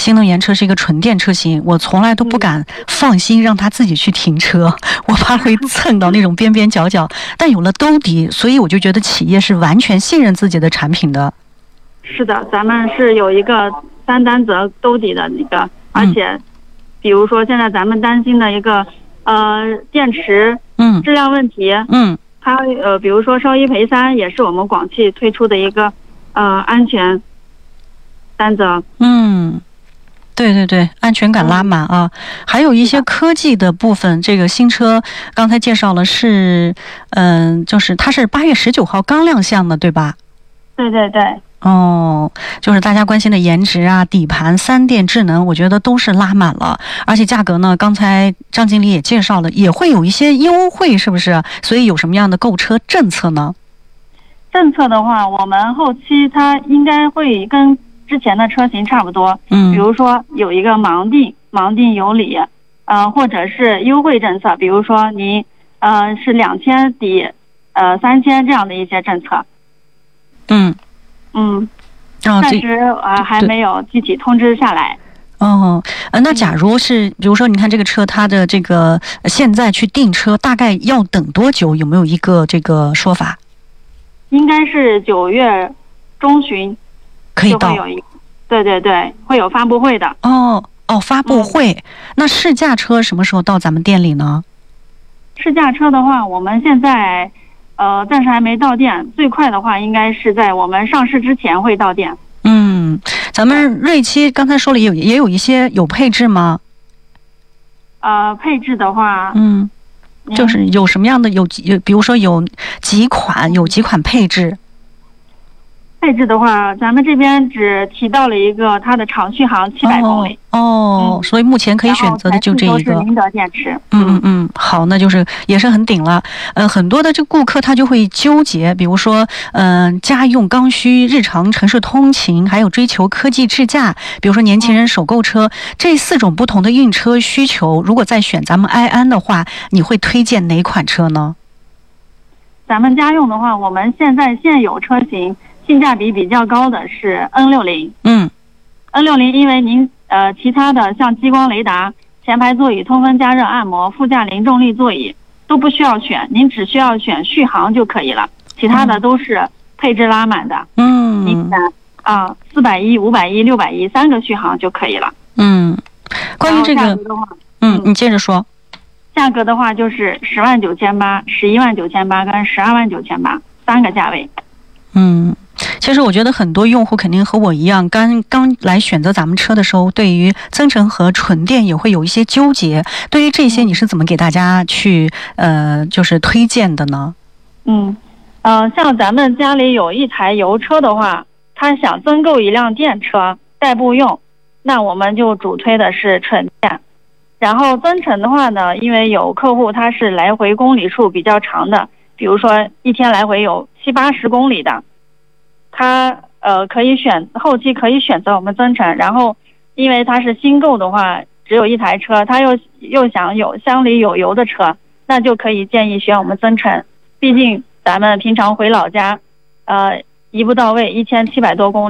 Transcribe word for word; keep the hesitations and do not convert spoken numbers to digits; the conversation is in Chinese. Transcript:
新能源车是一个纯电车型，我从来都不敢放心让它自己去停车，我怕会蹭到那种边边角角。但有了兜底，所以我就觉得企业是完全信任自己的产品的。 是的，咱们是有一个三担责兜底的那个，而且，比如说现在咱们担心的一个呃电池嗯质量问题， 嗯， 它呃比如说烧一赔三，也是我们广汽推出的一个呃安全担责。嗯。 对对对，安全感拉满啊！还有一些科技的部分，这个新车刚才介绍了是，嗯、呃，就是它是八月十九号刚亮相的，对吧？ 对对对。 哦，就是大家关心的颜值啊、底盘、三电智能，我觉得都是拉满了，而且价格呢，刚才张经理也介绍了，也会有一些优惠，是不是？所以有什么样的购车政策呢？ 政策的话，我们后期它应该会跟之前的车型差不多，嗯，比如说有一个盲定，盲定有礼，呃，或者是优惠政策，比如说您呃是两千抵呃三千这样的一些政策。 嗯嗯， 哦， 暂时呃还没有具体通知下来。 哦，呃，那假如是比如说，你看这个车，它的这个现在去订车，大概要等多久？有没有一个这个说法？ 应该是九月中旬。 可以到， 对对对，会有发布会的。 哦哦，发布会、嗯。那试驾车什么时候到咱们店里呢？ 试驾车的话，我们现在呃暂时还没到店，最快的话应该是在我们上市之前会到店。 嗯，咱们锐七刚才说了也有也有一些有配置吗？ 呃，配置的话， 嗯，就是有什么样的有有，比如说有几款有几款配置。 配置的话，咱们这边只提到了一个它的长续航七百公里。 哦，哦嗯、所以目前可以选择的就这一个。 宁德电池。 嗯嗯嗯，好，那就是也是很顶了。呃，很多的这个顾客他就会纠结，比如说，嗯、呃，家用刚需、日常城市通勤，还有追求科技智驾，比如说年轻人首购车，嗯、这四种不同的用车需求，如果再选咱们埃安的话，你会推荐哪款车呢？ 咱们家用的话，我们现在现有车型。性价比比较高的是 N 六十， 嗯 ，N 六十， 因为您呃其他的像激光雷达、前排座椅通风加热按摩、副驾零重力座椅都不需要选，您只需要选续航就可以了，其他的都是配置拉满的。嗯，您选啊四百一、五百一、六百一三个续航就可以了。 嗯，关于这个，嗯，你接着说。 价格的话就是十万九千八、十一万九千八跟十二万九千八三个价位。 嗯。其实我觉得很多用户肯定和我一样，刚刚来选择咱们车的时候，对于增程和纯电也会有一些纠结。对于这些，你是怎么给大家去呃，就是推荐的呢？ 嗯，呃，像咱们家里有一台油车的话，他想增购一辆电车代步用，那我们就主推的是纯电。然后增程的话呢，因为有客户他是来回公里数比较长的，比如说一天来回有七八十公里的。他呃可以选后期可以选择我们增程，然后因为他是新购的话，只有一台车，他又又想有乡里有油的车，那就可以建议选我们增程。毕竟咱们平常回老家，呃一步到位一千七百多公里。